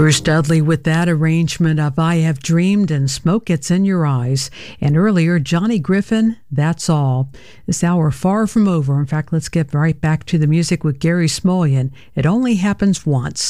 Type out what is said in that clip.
Bruce Dudley with that arrangement of I Have Dreamed and Smoke Gets in Your Eyes. And earlier, Johnny Griffin, That's All. This hour far from over. In fact, let's get right back to the music with Gary Smulyan. It Only Happens Once.